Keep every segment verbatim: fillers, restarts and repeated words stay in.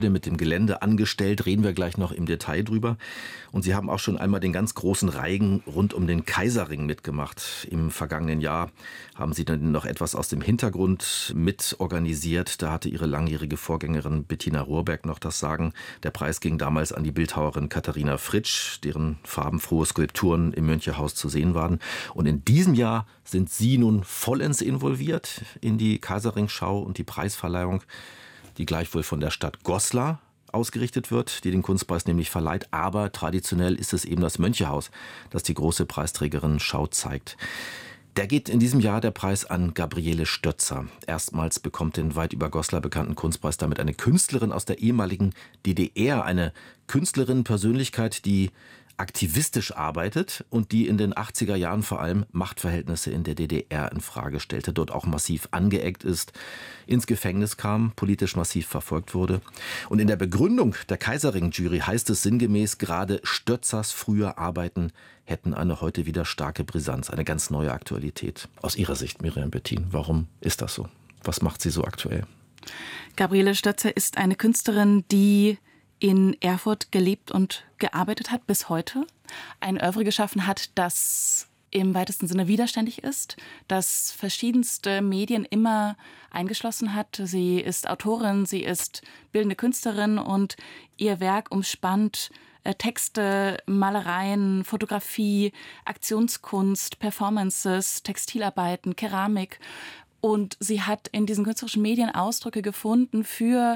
mit dem Gelände angestellt, reden wir gleich noch im Detail drüber. Und Sie haben auch schon einmal den ganz großen Reigen rund um den Kaiserring mitgemacht. Im vergangenen Jahr haben Sie dann noch etwas aus dem Hintergrund mitorganisiert. Da hatte Ihre langjährige Vorgängerin Bettina Rohrberg noch das Sagen. Der Preis ging damals an die Bildhauerin Katharina Fritsch, deren farbenfrohe Skulpturen im Mönchehaus zu sehen waren. Und in diesem Jahr sind Sie nun vollends involviert in die Kaiserring-Schau und die Preisverleihung, die gleichwohl von der Stadt Goslar ausgerichtet wird, die den Kunstpreis nämlich verleiht. Aber traditionell ist es eben das Mönchehaus, das die große Preisträgerin-Schau zeigt. Der geht in diesem Jahr der Preis an Gabriele Stötzer. Erstmals bekommt den weit über Goslar bekannten Kunstpreis damit eine Künstlerin aus der ehemaligen D D R, eine Künstlerin, Persönlichkeit, die aktivistisch arbeitet und die in den achtziger Jahren vor allem Machtverhältnisse in der D D R in Frage stellte, dort auch massiv angeeckt ist, ins Gefängnis kam, politisch massiv verfolgt wurde. Und in der Begründung der Kaiserring-Jury heißt es sinngemäß, gerade Stötzers frühe Arbeiten hätten eine heute wieder starke Brisanz, eine ganz neue Aktualität. Aus Ihrer Sicht, Miriam Bethien, warum ist das so? Was macht sie so aktuell? Gabriele Stötzer ist eine Künstlerin, die in Erfurt gelebt und gearbeitet hat bis heute, ein Oeuvre geschaffen hat, das im weitesten Sinne widerständig ist, das verschiedenste Medien immer eingeschlossen hat. Sie ist Autorin, sie ist bildende Künstlerin und ihr Werk umspannt äh, Texte, Malereien, Fotografie, Aktionskunst, Performances, Textilarbeiten, Keramik. Und sie hat in diesen künstlerischen Medien Ausdrücke gefunden für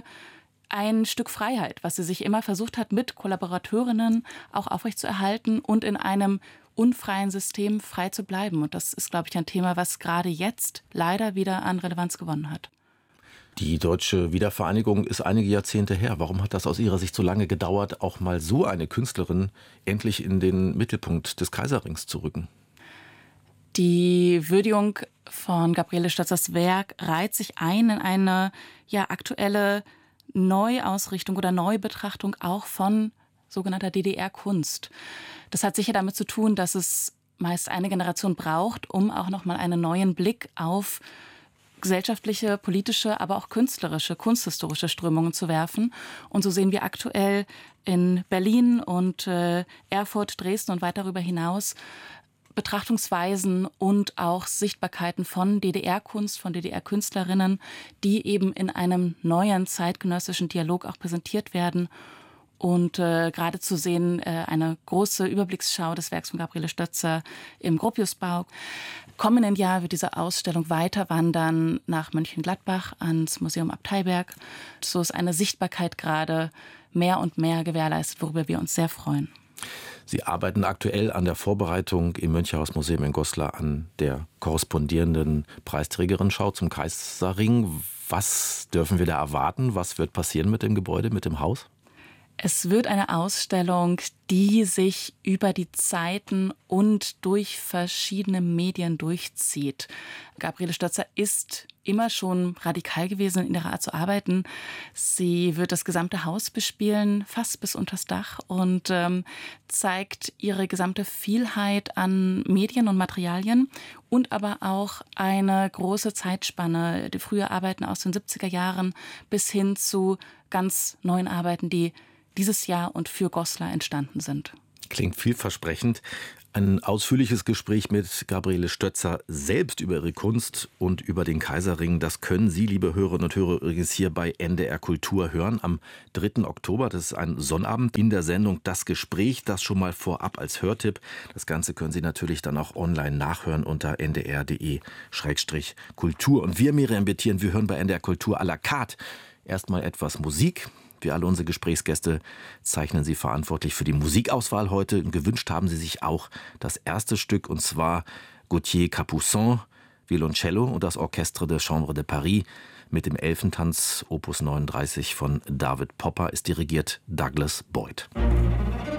ein Stück Freiheit, was sie sich immer versucht hat, mit Kollaborateurinnen auch aufrechtzuerhalten und in einem unfreien System frei zu bleiben. Und das ist, glaube ich, ein Thema, was gerade jetzt leider wieder an Relevanz gewonnen hat. Die deutsche Wiedervereinigung ist einige Jahrzehnte her. Warum hat das aus Ihrer Sicht so lange gedauert, auch mal so eine Künstlerin endlich in den Mittelpunkt des Kaiserrings zu rücken? Die Würdigung von Gabriele Stötzers Werk reiht sich ein in eine ja, aktuelle Neuausrichtung oder Neubetrachtung auch von sogenannter D D R-Kunst. Das hat sicher damit zu tun, dass es meist eine Generation braucht, um auch nochmal einen neuen Blick auf gesellschaftliche, politische, aber auch künstlerische, kunsthistorische Strömungen zu werfen. Und so sehen wir aktuell in Berlin und äh, Erfurt, Dresden und weit darüber hinaus Betrachtungsweisen und auch Sichtbarkeiten von D D R-Kunst, von D D R-Künstlerinnen, die eben in einem neuen zeitgenössischen Dialog auch präsentiert werden. Und äh, gerade zu sehen, äh, eine große Überblicksschau des Werks von Gabriele Stötzer im Gropiusbau. Kommenden Jahr wird diese Ausstellung weiter wandern nach Mönchengladbach ans Museum Abteiberg. So ist eine Sichtbarkeit gerade mehr und mehr gewährleistet, worüber wir uns sehr freuen. Sie arbeiten aktuell an der Vorbereitung im Mönchehaus-Museum in Goslar an der korrespondierenden Preisträgerin-Schau zum Kaiserring. Was dürfen wir da erwarten? Was wird passieren mit dem Gebäude, mit dem Haus? Es wird eine Ausstellung, die sich über die Zeiten und durch verschiedene Medien durchzieht. Gabriele Stötzer ist immer schon radikal gewesen in ihrer Art zu arbeiten. Sie wird das gesamte Haus bespielen, fast bis unters Dach, und ähm, zeigt ihre gesamte Vielheit an Medien und Materialien und aber auch eine große Zeitspanne, die frühe Arbeiten aus den siebziger Jahren bis hin zu ganz neuen Arbeiten, die dieses Jahr und für Goslar entstanden sind. Klingt vielversprechend. Ein ausführliches Gespräch mit Gabriele Stötzer selbst über ihre Kunst und über den Kaiserring, das können Sie, liebe Hörerinnen und Hörer, übrigens hier bei N D R Kultur hören am dritten Oktober. Das ist ein Sonnabend in der Sendung Das Gespräch, das schon mal vorab als Hörtipp. Das Ganze können Sie natürlich dann auch online nachhören unter n d r punkt d e Schrägstrich Kultur. Und wir, Miriam Bethien, wir hören bei N D R Kultur à la carte erstmal etwas Musik. Wie alle unsere Gesprächsgäste zeichnen Sie verantwortlich für die Musikauswahl heute. Und gewünscht haben Sie sich auch das erste Stück, und zwar Gauthier Capuçon, Violoncello und das Orchestre de Chambre de Paris mit dem Elfentanz, Opus neununddreißig von David Popper, ist dirigiert Douglas Boyd.